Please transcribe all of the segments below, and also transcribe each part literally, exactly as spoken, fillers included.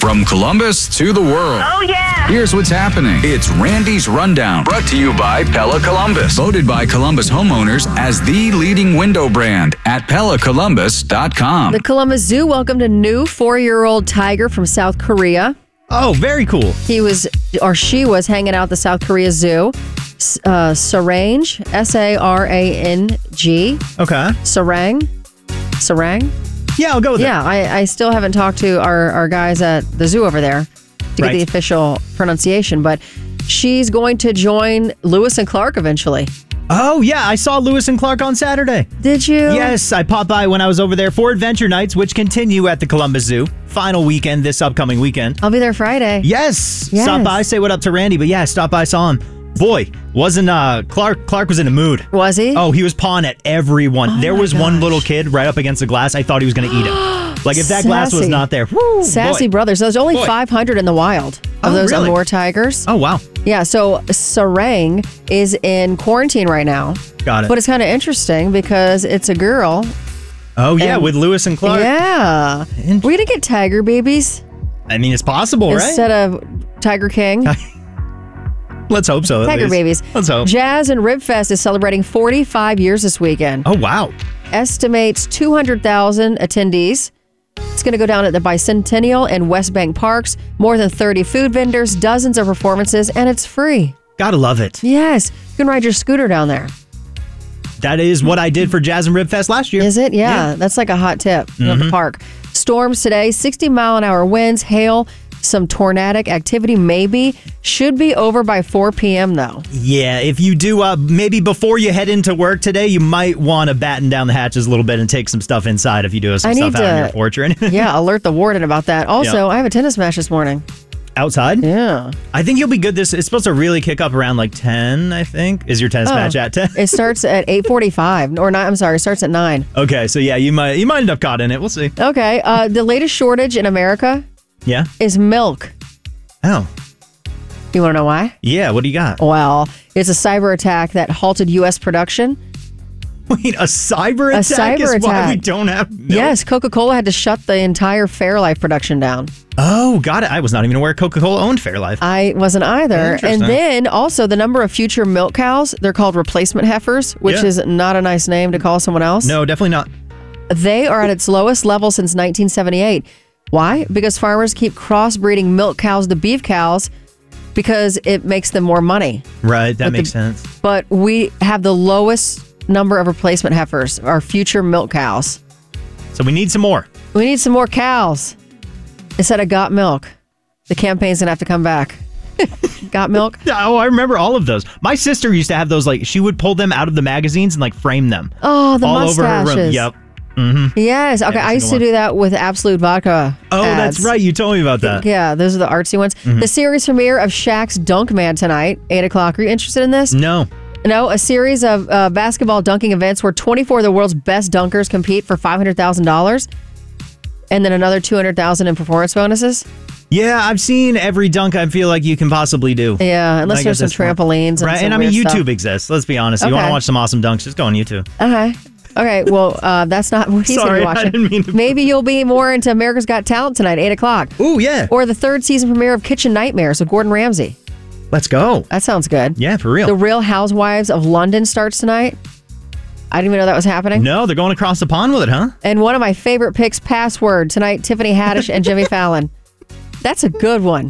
From Columbus to the world. Oh, yeah. Here's what's happening. It's Randy's Rundown, brought to you by Pella Columbus. Voted by Columbus homeowners as the leading window brand at Pella Columbus dot com. The Columbus Zoo welcomed a new four-year-old tiger from South Korea. Oh, very cool. He was, or she was, hanging out at the South Korea Zoo. Uh, Sarang, S A R A N G. Okay. Sarang? Sarang? Yeah, I'll go with yeah, it. I, I still haven't talked to our, our guys at the zoo over there to Right. get the official pronunciation, but she's going to join Lewis and Clark eventually. Oh, yeah, I saw Lewis and Clark on Saturday. Did you? Yes, I popped by when I was over there for Adventure Nights, which continue at the Columbus Zoo. Final weekend this upcoming weekend. I'll be there Friday. Yes. Yes. Stop by, say what up to Randy, but yeah, stop by, saw him. Boy, wasn't uh Clark Clark was in a mood. Was he? Oh, he was pawing at everyone. Oh there my was one gosh. little kid right up against the glass. I thought he was going to eat him. Like if that glass was Sassy. not there. Woo, Sassy boy. brothers. There's only Boy. five hundred in the wild of Oh, those really? Amur tigers. Oh, wow. Yeah, so Sarang is in quarantine right now. Got it. But it's kind of interesting because it's a girl. Oh, yeah, and- with Lewis and Clark. Yeah. In- We're going to get tiger babies I mean, it's possible, right? instead of Tiger King. Let's hope so. at Tiger least. babies. Let's hope. Jazz and Rib Fest is celebrating forty-five years this weekend. Oh, wow. Estimates two hundred thousand attendees. It's going to go down at the Bicentennial and West Bank Parks. More than thirty food vendors, dozens of performances, and it's free. Gotta love it. Yes, you can ride your scooter down there. That is what I did for Jazz and Rib Fest last year. Is it? Yeah, that's like a hot tip at Mm-hmm. the park. Storms today, sixty mile an hour winds, hail, some tornadic activity maybe. Should be over by four p.m. though. Yeah, if you do, uh, maybe before you head into work today, you might want to batten down the hatches a little bit and take some stuff inside if you do have some I stuff need out on to- your porch or anything. Yeah, alert the warden about that. Also, Yeah. I have a tennis match this morning. Outside? Yeah. I think you'll be good. This It's supposed to really kick up around like ten, I think. Is your tennis Oh. match at ten? It starts at eight forty-five. Or not, I'm sorry, it starts at nine. Okay, so yeah, you might you might end up caught in it. We'll see. Okay, uh, the latest shortage in America Yeah? is milk. Oh. You want to know why? Yeah, what do you got? Well, it's a cyber attack that halted U S production. Wait, a cyber A attack cyber is why attack. we don't have milk? Yes, Coca-Cola had to shut the entire Fairlife production down. Oh, got it. I was not even aware Coca-Cola owned Fairlife. I wasn't either. And Interesting. then also the number of future milk cows, they're called replacement heifers, which Yeah. is not a nice name to call someone else. No, definitely not. They are at its lowest level since nineteen seventy-eight. Why? Because farmers keep crossbreeding milk cows to beef cows because it makes them more money. Right, that But makes the- sense. But we have the lowest number of replacement heifers, our future milk cows. So we need some more. We need some more cows. Instead of got milk. The campaign's gonna have to come back. Got milk? Oh, I remember all of those. My sister used to have those, like, she would pull them out of the magazines and, like, frame them. Oh, the all mustaches. over her room. Yep. Mm-hmm. Yes. Okay. Every I used to single do that with Absolute Vodka. Oh, ads. that's right. You told me about that. Yeah, those are the artsy ones. Mm-hmm. The series premiere of Shaq's Dunk Man tonight, eight o'clock. Are you interested in this? No. No, a series of uh, basketball dunking events where twenty-four of the world's best dunkers compete for five hundred thousand dollars and then another two hundred thousand dollars in performance bonuses. Yeah, I've seen every dunk I feel like you can possibly do. Yeah, unless I there's some guess that's trampolines. And Right, some and I mean, weird YouTube stuff. exists. Let's be honest. You want Okay. to watch some awesome dunks, just go on YouTube. Okay. Okay, well, uh, that's not what he's Sorry, going I to be watching. didn't mean to- Maybe you'll be more into America's Got Talent tonight, eight o'clock. Ooh, yeah. Or the third season premiere of Kitchen Nightmares with Gordon Ramsay. Let's go. That sounds good. Yeah, for real. The Real Housewives of London starts tonight. I didn't even know that was happening. No, they're going across the pond with it, huh? And one of my favorite picks, Password, tonight, Tiffany Haddish and Jimmy Fallon. That's a good one.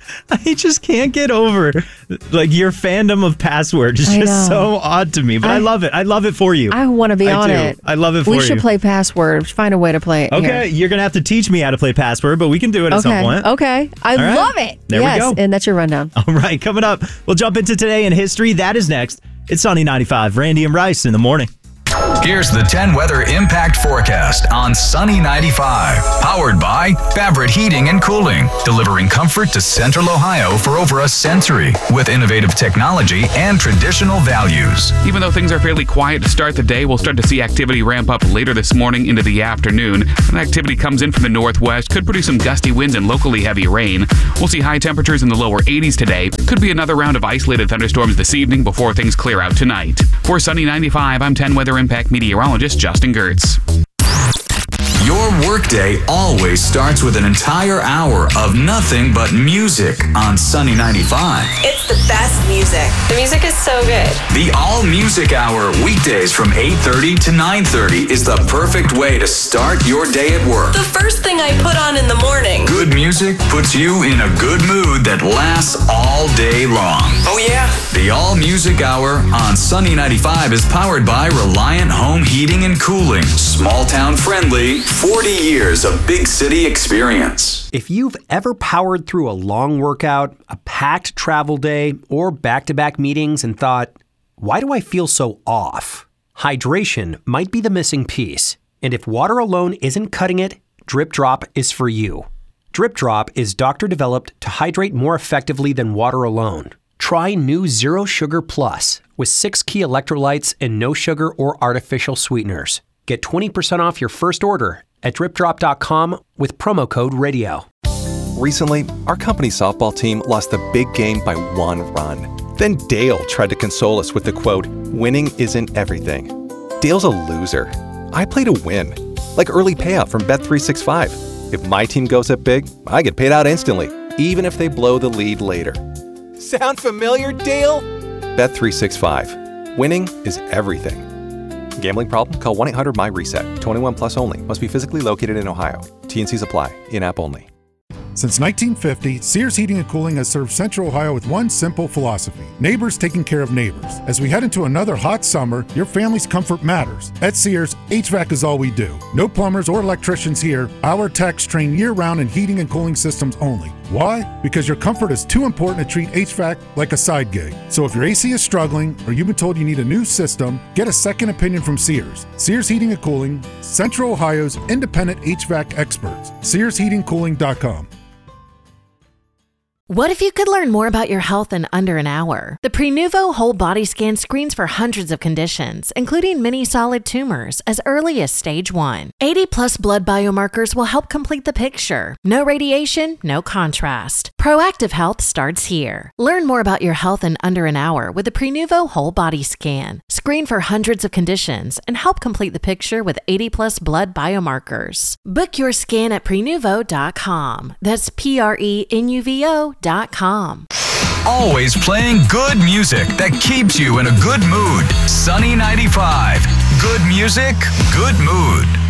I just can't get over like your fandom of Password. It's I just know. so odd to me, but I, I- love it. I love it for you. I want to be I on do. it. I love it for We you. should play Password. Find a way to play it. Okay, here. you're gonna have to teach me how to play Password, but we can do it at some Okay. point. Okay. I All right. love it. There we yes. go. And that's your rundown. All right, coming up, we'll jump into Today in History. That is next. It's Sunny ninety-five. Randy and Rice in the morning. Here's the ten weather impact forecast on Sunny ninety-five. Powered by Favorite Heating and Cooling, delivering comfort to Central Ohio for over a century with innovative technology and traditional values. Even though things are fairly quiet to start the day, we'll start to see activity ramp up later this morning into the afternoon. When activity comes in from the northwest, could produce some gusty winds and locally heavy rain. We'll see high temperatures in the lower eighties today. Could be another round of isolated thunderstorms this evening before things clear out tonight. For Sunny ninety-five, I'm ten Weather Impact meteorologist Justin Gertz. You're Your workday always starts with an entire hour of nothing but music on Sunny ninety-five. It's the best music. The music is so good. The All Music Hour, weekdays from eight thirty to nine thirty, is the perfect way to start your day at work. The first thing I put on in the morning. Good music puts you in a good mood that lasts all day long. Oh, yeah? The All Music Hour on Sunny ninety-five is powered by Reliant Home Heating and Cooling. Small town friendly, forty years of big city experience. If you've ever powered through a long workout, a packed travel day, or back-to-back meetings and thought, why do I feel so off? Hydration might be the missing piece. And if water alone isn't cutting it, Drip Drop is for you. Drip Drop is doctor-developed to hydrate more effectively than water alone. Try new Zero Sugar Plus with six key electrolytes and no sugar or artificial sweeteners. Get twenty percent off your first order at drip drop dot com with promo code radio. Recently, our company softball team lost the big game by one run. Then Dale tried to console us with the quote, "Winning isn't everything." Dale's a loser. I play to win, like early payout from Bet three sixty-five. If my team goes up big, I get paid out instantly, even if they blow the lead later. Sound familiar, Dale? Bet three sixty-five. Winning is everything. Gambling problem? Call one eight hundred my reset. twenty-one plus only. Must be physically located in Ohio. T N Cs apply. In-app only. Since nineteen fifty, Sears Heating and Cooling has served Central Ohio with one simple philosophy: neighbors taking care of neighbors. As we head into another hot summer, your family's comfort matters. At Sears, H V A C is all we do. No plumbers or electricians here. Our techs train year-round in heating and cooling systems only. Why? Because your comfort is too important to treat H V A C like a side gig. So if your A C is struggling or you've been told you need a new system, get a second opinion from Sears. Sears Heating and Cooling, Central Ohio's independent H V A C experts. sears heating cooling dot com. What if you could learn more about your health in under an hour? The Prenuvo Whole Body Scan screens for hundreds of conditions, including many solid tumors, as early as stage one. eighty plus blood biomarkers will help complete the picture. No radiation, no contrast. Proactive health starts here. Learn more about your health in under an hour with the Prenuvo Whole Body Scan. Screen for hundreds of conditions and help complete the picture with eighty plus blood biomarkers. Book your scan at prenuvo dot com. That's P R E N U V O dot com. Always playing good music that keeps you in a good mood. Sunny ninety-five. Good music, good mood.